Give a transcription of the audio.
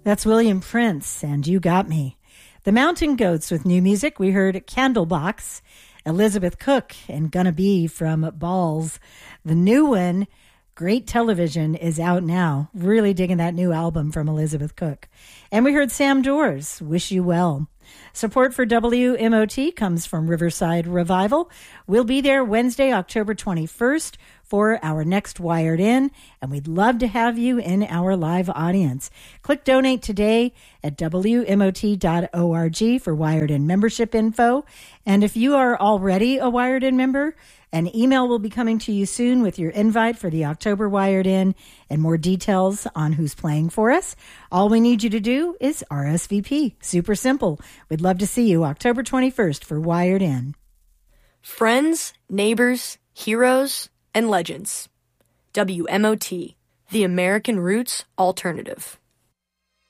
That's William Prince, and You Got Me. The Mountain Goats with new music. We heard Candlebox, Elizabeth Cook, and Gonna Be from Balls. The new one, Great Television, is out now. Really digging that new album from Elizabeth Cook. And we heard Sam Doors, Wish You Well. Support for WMOT comes from Riverside Revival. We'll be there Wednesday, October 21st for our next Wired In, and we'd love to have you in our live audience. Click Donate today at WMOT.org for Wired In membership info. And if you are already a Wired In member, an email will be coming to you soon with your invite for the October Wired In and more details on who's playing for us. All we need you to do is RSVP. Super simple. We'd love to see you October 21st for Wired In. Friends, neighbors, heroes, and legends. WMOT, the American Roots Alternative.